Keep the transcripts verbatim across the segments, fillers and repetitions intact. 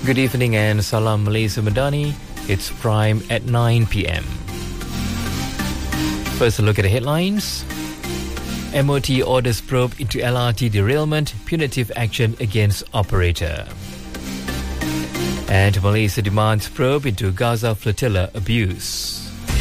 Good evening and Salam Malaysia Madani. It's Prime at nine p.m. First, a look at the headlines. M O T orders probe into L R T derailment, punitive action against operator. And Malaysia demands probe into Gaza flotilla abuse.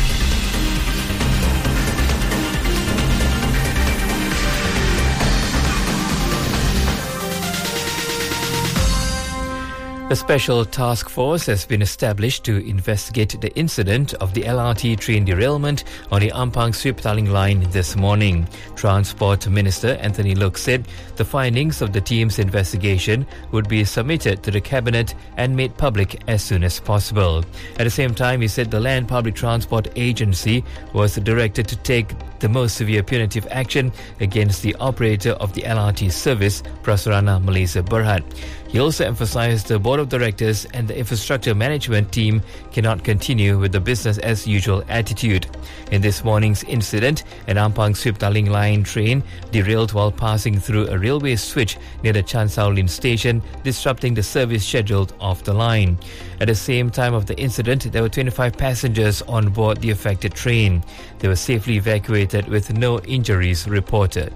A special task force has been established to investigate the incident of the L R T train derailment on the Ampang-Sui Petaling line this morning. Transport Minister Anthony Loke said the findings of the team's investigation would be submitted to the Cabinet and made public as soon as possible. At the same time, he said the Land Public Transport Agency was directed to take the most severe punitive action against the operator of the L R T service, Prasarana Malaysia Berhad. He also emphasized the Board of Directors and the Infrastructure Management team cannot continue with the business-as-usual attitude. In this morning's incident, an Ampang-Sui Petaling line train derailed while passing through a railway switch near the Chan Sao Lin station, disrupting the service scheduled off the line. At the same time of the incident, there were twenty-five passengers on board the affected train. They were safely evacuated with no injuries reported.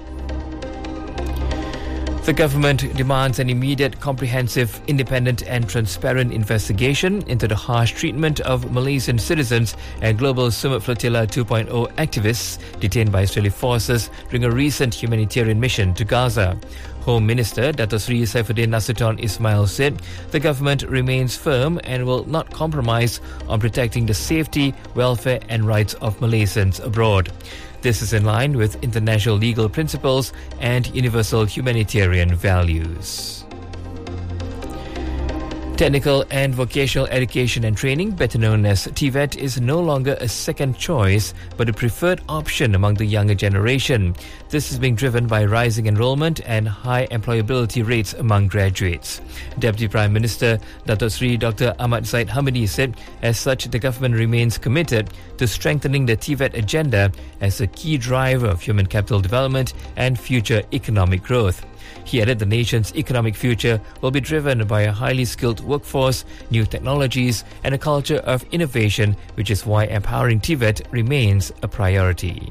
The government demands an immediate, comprehensive, independent and transparent investigation into the harsh treatment of Malaysian citizens and Global Sumut Flotilla two point oh activists detained by Israeli forces during a recent humanitarian mission to Gaza. Home Minister Dato Sri Saifuddin Nasution Ismail said the government remains firm and will not compromise on protecting the safety, welfare and rights of Malaysians abroad. This is in line with international legal principles and universal humanitarian values. Technical and Vocational Education and Training, better known as T V E T, is no longer a second choice but a preferred option among the younger generation. This is being driven by rising enrollment and high employability rates among graduates. Deputy Prime Minister Dato Sri Doctor Ahmad Zahid Hamidi said, as such, the government remains committed to strengthening the T V E T agenda as a key driver of human capital development and future economic growth. He added the nation's economic future will be driven by a highly skilled workforce, new technologies, and a culture of innovation, which is why empowering T V E T remains a priority.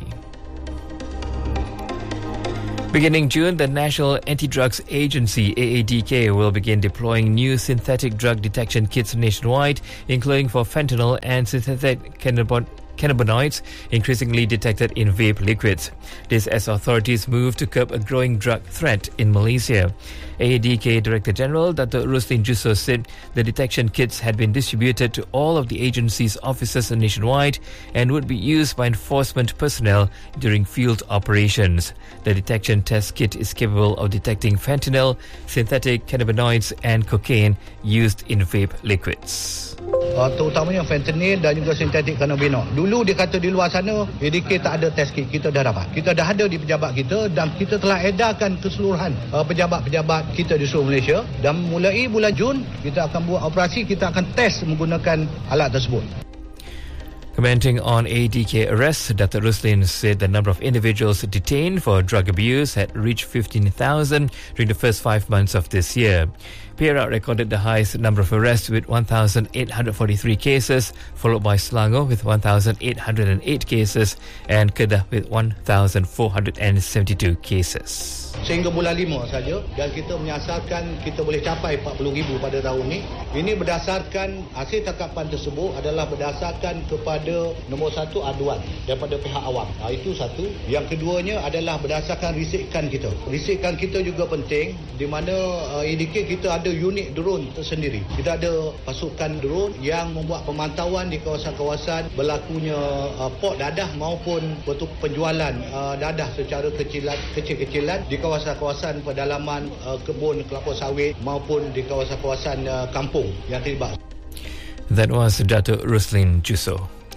Beginning June, the National Anti-Drugs Agency, A A D K, will begin deploying new synthetic drug detection kits nationwide, including for fentanyl and synthetic cannabinoids. cannabinoids increasingly detected in vape liquids. This as authorities move to curb a growing drug threat in Malaysia. A A D K Director General Dato Ruslin Jusso said the detection kits had been distributed to all of the agency's offices nationwide and would be used by enforcement personnel during field operations. The detection test kit is capable of detecting fentanyl, synthetic cannabinoids and cocaine used in vape liquids. Uh, terutamanya fentanyl dan juga sintetik cannabinoid. Dulu dia kata di luar sana A D K tak ada test kit, kita dah dapat. Kita dah ada di pejabat kita dan kita telah edarkan keseluruhan uh, pejabat-pejabat kita di seluruh Malaysia, dan mulai bulan Jun kita akan buat operasi, kita akan test menggunakan alat tersebut. Commenting on A D K arrests, Dato Ruslin said the number of individuals detained for drug abuse had reached fifteen thousand during the first five months of this year. Perak recorded the highest number of arrests with one thousand eight hundred forty-three cases, followed by Selangor with one thousand eight hundred eight cases and Kedah with one thousand four hundred seventy-two cases. Sehingga bulan lima saja, dan kita menyasarkan kita boleh capai empat puluh ribu pada tahun ini. Ini berdasarkan hasil tangkapan tersebut adalah berdasarkan kepada nombor satu aduan daripada pihak awam. Ha, itu satu. Yang keduanya adalah berdasarkan risikan kita. Risikan kita juga penting, di mana uh, A D K kita ada unit drone tersendiri. Kita ada pasukan drone yang membuat pemantauan di kawasan-kawasan berlakunya uh, port dadah maupun penjualan uh, dadah secara kecilan, kecil-kecilan di kawasan-kawasan pedalaman uh, kebun kelapa sawit maupun di kawasan-kawasan uh, kampung yang terlibat. That was Dato Ruslin Jusso.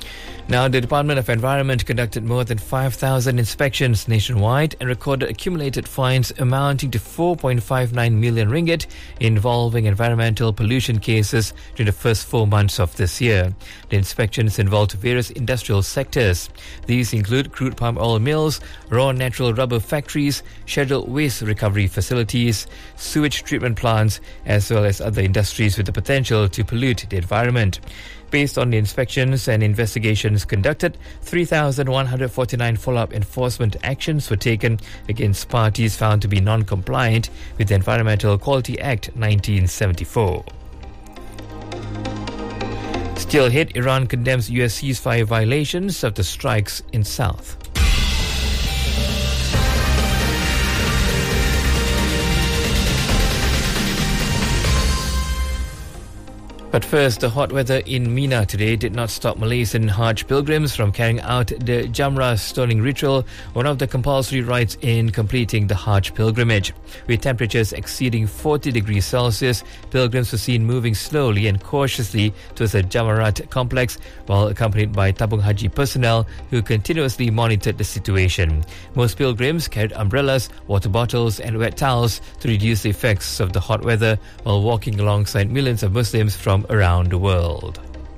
Now, the Department of Environment conducted more than five thousand inspections nationwide and recorded accumulated fines amounting to four point five nine million ringgit involving environmental pollution cases during the first four months of this year. The inspections involved various industrial sectors. These include crude palm oil mills, raw natural rubber factories, scheduled waste recovery facilities, sewage treatment plants, as well as other industries with the potential to pollute the environment. Based on the inspections and investigations conducted, three thousand one hundred forty-nine follow-up enforcement actions were taken against parties found to be non-compliant with the Environmental Quality Act nineteen seventy-four. Still hit, Iran condemns U S ceasefire violations of the strikes in South. But first, the hot weather in Mina today did not stop Malaysian Hajj pilgrims from carrying out the Jamrah stoning ritual, one of the compulsory rites in completing the Hajj pilgrimage. With temperatures exceeding forty degrees Celsius, pilgrims were seen moving slowly and cautiously towards the Jamarat complex, while accompanied by Tabung Haji personnel who continuously monitored the situation. Most pilgrims carried umbrellas, water bottles and wet towels to reduce the effects of the hot weather while walking alongside millions of Muslims from around the world.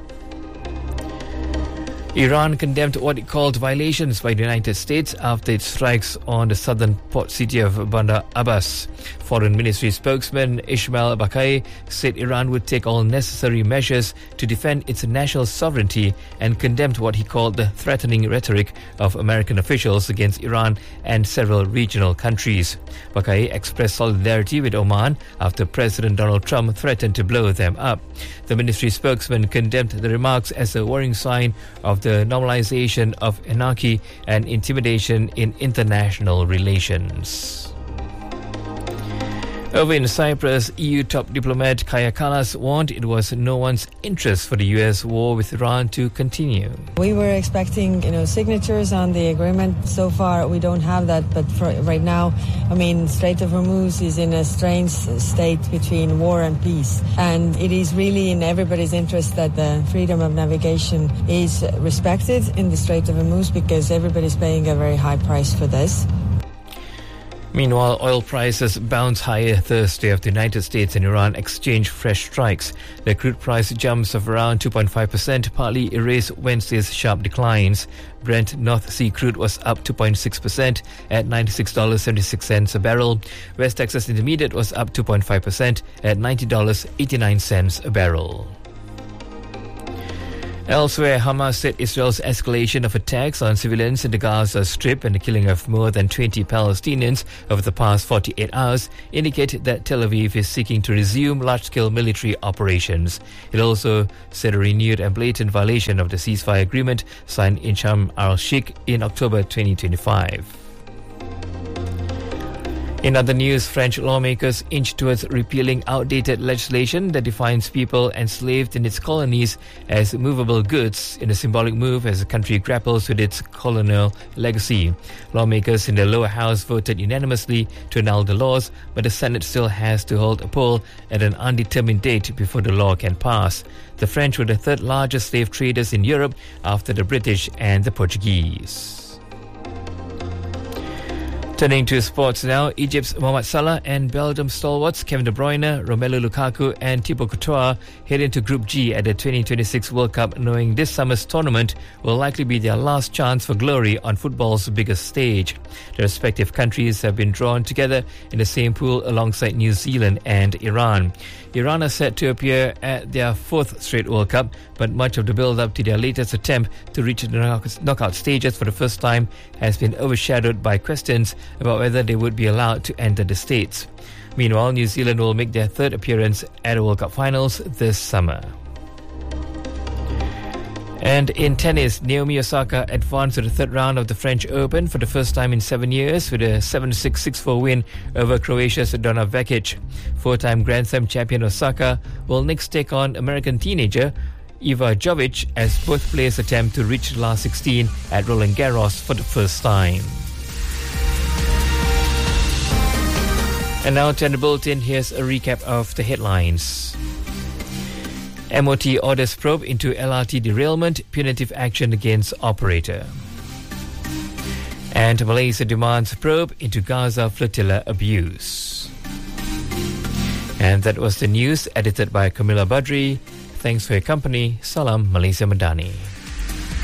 Iran condemned what it called violations by the United States after its strikes on the southern port city of Bandar Abbas. Foreign Ministry spokesman Ismail Baqai said Iran would take all necessary measures to defend its national sovereignty and condemned what he called the threatening rhetoric of American officials against Iran and several regional countries. Baqai expressed solidarity with Oman after President Donald Trump threatened to blow them up. The ministry spokesman condemned the remarks as a worrying sign of the normalization of anarchy and intimidation in international relations. Over in Cyprus, E U top diplomat Kaja Kallas warned it was in no one's interest for the U S war with Iran to continue. We were expecting, you know, signatures on the agreement. So far, we don't have that. But for right now, I mean, Strait of Hormuz is in a strange state between war and peace, and it is really in everybody's interest that the freedom of navigation is respected in the Strait of Hormuz, because everybody's paying a very high price for this. Meanwhile, oil prices bounced higher Thursday after the United States and Iran exchanged fresh strikes. The crude price jumps of around two point five percent partly erased Wednesday's sharp declines. Brent North Sea crude was up two point six percent at ninety-six dollars and seventy-six cents a barrel. West Texas Intermediate was up two point five percent at ninety dollars and eighty-nine cents a barrel. Elsewhere, Hamas said Israel's escalation of attacks on civilians in the Gaza Strip and the killing of more than twenty Palestinians over the past forty-eight hours indicate that Tel Aviv is seeking to resume large-scale military operations. It also said a renewed and blatant violation of the ceasefire agreement signed in Sharm el-Sheikh in October twenty twenty-five. In other news, French lawmakers inch towards repealing outdated legislation that defines people enslaved in its colonies as movable goods in a symbolic move as the country grapples with its colonial legacy. Lawmakers in the lower house voted unanimously to annul the laws, but the Senate still has to hold a poll at an undetermined date before the law can pass. The French were the third largest slave traders in Europe after the British and the Portuguese. Turning to sports now, Egypt's Mohamed Salah and Belgium stalwarts Kevin De Bruyne, Romelu Lukaku and Thibaut Courtois head into Group G at the twenty twenty-six World Cup, knowing this summer's tournament will likely be their last chance for glory on football's biggest stage. The respective countries have been drawn together in the same pool alongside New Zealand and Iran. Iran are set to appear at their fourth straight World Cup, but much of the build-up to their latest attempt to reach the knockout stages for the first time has been overshadowed by questions about whether they would be allowed to enter the States. Meanwhile, New Zealand will make their third appearance at the World Cup finals this summer. And in tennis, Naomi Osaka advanced to the third round of the French Open for the first time in seven years with a seven six, six four win over Croatia's Donna Vekic. Four-time Grand Slam champion Osaka will next take on American teenager Iva Jovic as both players attempt to reach the last sixteen at Roland Garros for the first time. And now to the bulletin, here's a recap of the headlines. M O T orders probe into L R T derailment, punitive action against operator. And Malaysia demands probe into Gaza flotilla abuse. And that was the news edited by Camilla Badri. Thanks for your company. Salam Malaysia Madani.